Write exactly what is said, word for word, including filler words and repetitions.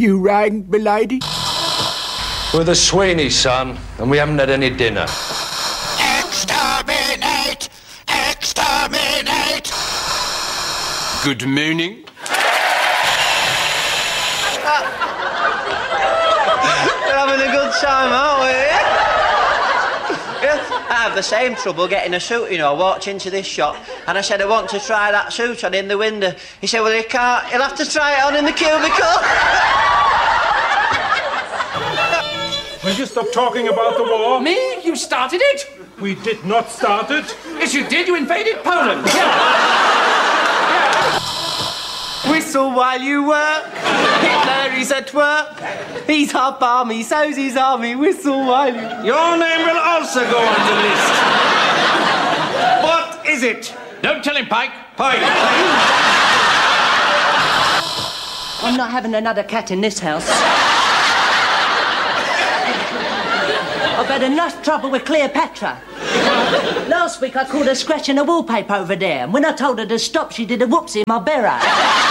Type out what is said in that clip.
You riding, m'lady? We're the Sweeney, son, and we haven't had any dinner. Exterminate! Exterminate! Good morning. We're having a good time, aren't we? Yeah, I have the same trouble getting a suit, you know. I walked into this shop and I said I want to try that suit on in the window. He said, well, you can't. You'll have to try it on in the cubicle. Will you stop talking about the war? Me? You started it? We did not start it. Yes, you did. You invaded Poland. Yeah. Yeah. Whistle while you work. Hitler is at work. He's half army, so's his army. Whistle while you... Your name will also go on the list. What is it? Don't tell him, Pike. Pike. I'm not having another cat in this house. I've had enough trouble with Cleopatra. Last week I caught her scratching the wallpaper over there, and when I told her to stop, she did a whoopsie in my barrow.